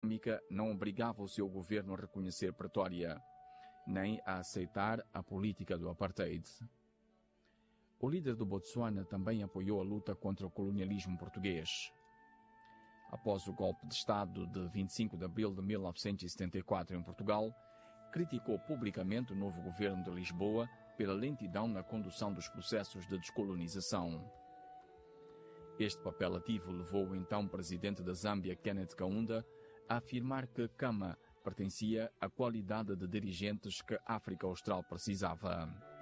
Islâmica não obrigava o seu governo a reconhecer Pretória, nem a aceitar a política do apartheid. O líder do Botsuana também apoiou a luta contra o colonialismo português. Após o golpe de Estado de 25 de abril de 1974 em Portugal, criticou publicamente o novo governo de Lisboa pela lentidão na condução dos processos de descolonização. Este papel ativo levou o então presidente da Zâmbia, Kenneth Kaunda, a afirmar que Khama pertencia à qualidade de dirigentes que a África Austral precisava.